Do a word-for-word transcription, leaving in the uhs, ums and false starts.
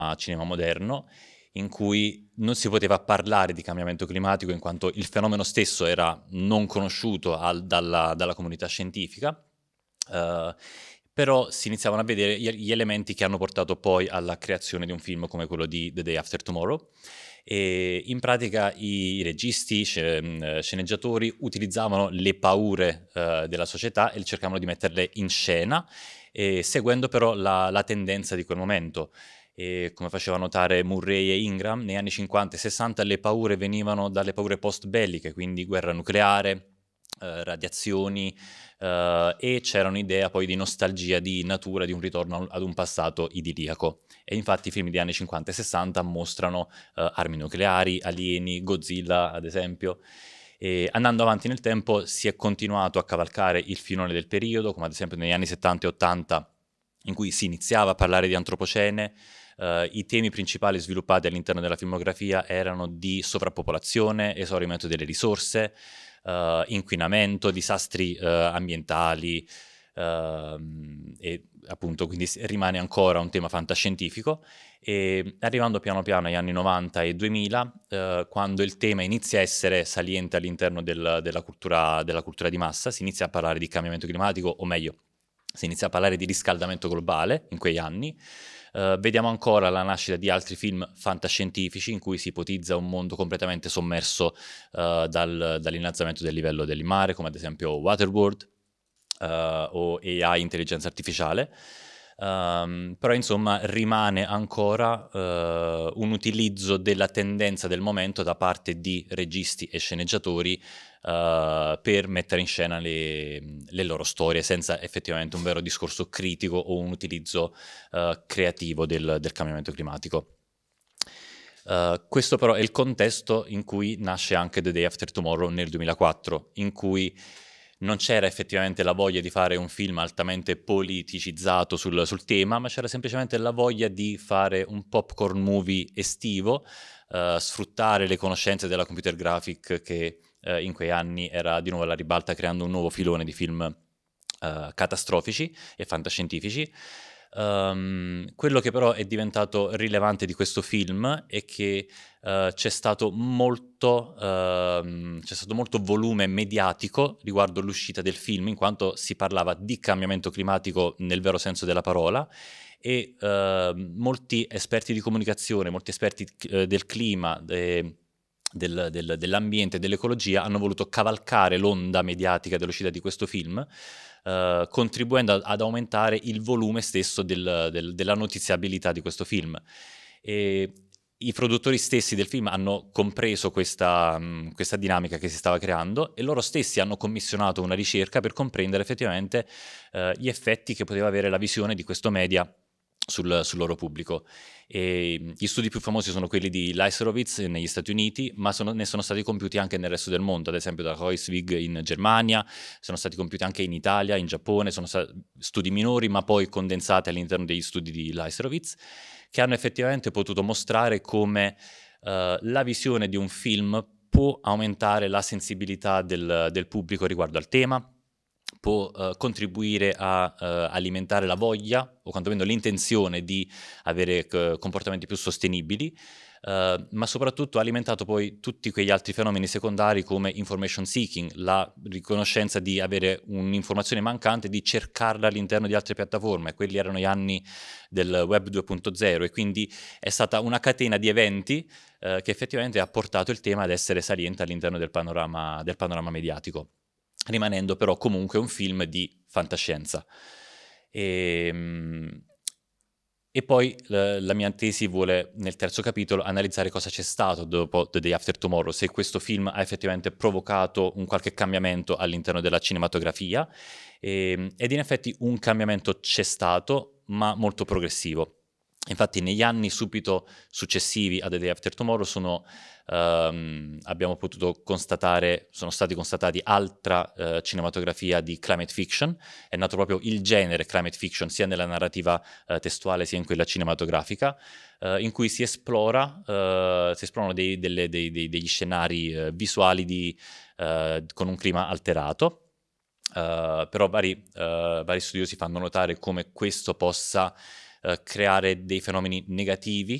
cinema moderno, in cui non si poteva parlare di cambiamento climatico in quanto il fenomeno stesso era non conosciuto al- dalla, dalla comunità scientifica, eh, però si iniziavano a vedere gli, gli elementi che hanno portato poi alla creazione di un film come quello di The Day After Tomorrow. E in pratica i, i registi, sce- mh, sceneggiatori utilizzavano le paure eh, della società e cercavano di metterle in scena, e seguendo però la, la tendenza di quel momento. E come faceva notare Murray e Ingram, negli anni cinquanta e sessanta le paure venivano dalle paure post-belliche, quindi guerra nucleare, eh, radiazioni, eh, e c'era un'idea poi di nostalgia di natura, di un ritorno ad un passato idilliaco. E infatti i film degli anni cinquanta e sessanta mostrano eh, armi nucleari, alieni, Godzilla ad esempio. E andando avanti nel tempo si è continuato a cavalcare il filone del periodo, come ad esempio negli anni settanta e ottanta, in cui si iniziava a parlare di antropocene. Uh, I temi principali sviluppati all'interno della filmografia erano di sovrappopolazione, esaurimento delle risorse, uh, inquinamento, disastri uh, ambientali, uh, e appunto quindi rimane ancora un tema fantascientifico. E arrivando piano piano agli anni novanta e duemila, uh, quando il tema inizia a essere saliente all'interno del, della, cultura, della cultura di massa, si inizia a parlare di cambiamento climatico, o meglio, si inizia a parlare di riscaldamento globale in quegli anni. Uh, vediamo ancora la nascita di altri film fantascientifici in cui si ipotizza un mondo completamente sommerso uh, dal, dall'innalzamento del livello del mare, come ad esempio Waterworld, uh, o A I, intelligenza artificiale. Um, però insomma rimane ancora uh, un utilizzo della tendenza del momento da parte di registi e sceneggiatori uh, per mettere in scena le, le loro storie senza effettivamente un vero discorso critico o un utilizzo uh, creativo del, del cambiamento climatico. Uh, questo però è il contesto in cui nasce anche The Day After Tomorrow nel duemilaquattro, in cui non c'era effettivamente la voglia di fare un film altamente politicizzato sul, sul tema, ma c'era semplicemente la voglia di fare un popcorn movie estivo, uh, sfruttare le conoscenze della computer graphic che uh, in quei anni era di nuovo alla ribalta, creando un nuovo filone di film uh, catastrofici e fantascientifici. Um, quello che però è diventato rilevante di questo film è che uh, c'è stato molto, uh, c'è stato molto volume mediatico riguardo l'uscita del film, in quanto si parlava di cambiamento climatico nel vero senso della parola, e uh, molti esperti di comunicazione, molti esperti uh, del clima, de- del, del, dell'ambiente e dell'ecologia hanno voluto cavalcare l'onda mediatica dell'uscita di questo film, Uh, contribuendo ad, ad aumentare il volume stesso del, del, della notiziabilità di questo film. E i produttori stessi del film hanno compreso questa, mh, questa dinamica che si stava creando, e loro stessi hanno commissionato una ricerca per comprendere effettivamente uh, gli effetti che poteva avere la visione di questo media sul, sul loro pubblico. E gli studi più famosi sono quelli di Leisrovitz negli Stati Uniti, ma sono, ne sono stati compiuti anche nel resto del mondo, ad esempio da Heuswig in Germania, sono stati compiuti anche in Italia, in Giappone, sono stati studi minori ma poi condensati all'interno degli studi di Leisrovitz, che hanno effettivamente potuto mostrare come uh, la visione di un film può aumentare la sensibilità del, del pubblico riguardo al tema, può uh, contribuire a uh, alimentare la voglia o quantomeno l'intenzione di avere uh, comportamenti più sostenibili, uh, ma soprattutto ha alimentato poi tutti quegli altri fenomeni secondari come information seeking, la riconoscenza di avere un'informazione mancante, di cercarla all'interno di altre piattaforme. Quelli erano gli anni del web due punto zero, e quindi è stata una catena di eventi uh, che effettivamente ha portato il tema ad essere saliente all'interno del panorama, del panorama mediatico, rimanendo però comunque un film di fantascienza. E, e poi la, la mia tesi vuole, nel terzo capitolo, analizzare cosa c'è stato dopo The Day After Tomorrow, se questo film ha effettivamente provocato un qualche cambiamento all'interno della cinematografia, e, ed in effetti un cambiamento c'è stato, ma molto progressivo. Infatti negli anni subito successivi a The Day After Tomorrow sono, um, abbiamo potuto constatare, sono stati constatati altra uh, cinematografia di climate fiction. È nato proprio il genere climate fiction sia nella narrativa uh, testuale sia in quella cinematografica, uh, in cui si esplora, uh, si esplorano dei, delle, dei, dei, degli scenari uh, visuali di, uh, con un clima alterato. Uh, però vari, uh, vari studiosi fanno notare come questo possa eh, creare dei fenomeni negativi